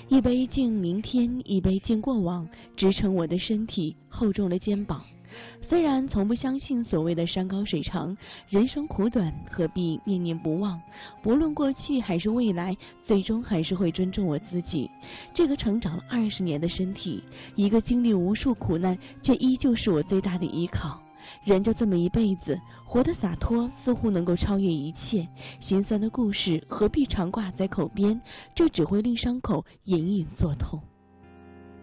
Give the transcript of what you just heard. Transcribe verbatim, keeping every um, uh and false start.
一杯敬明天，一杯敬过往，支撑我的身体，厚重的肩膀。虽然从不相信所谓的山高水长，人生苦短，何必念念不忘？不论过去还是未来，最终还是会尊重我自己。这个成长了二十年的身体，一个经历无数苦难，却依旧是我最大的依靠。人就这么一辈子，活得洒脱，似乎能够超越一切。心酸的故事何必常挂在口边？这只会令伤口隐隐作痛。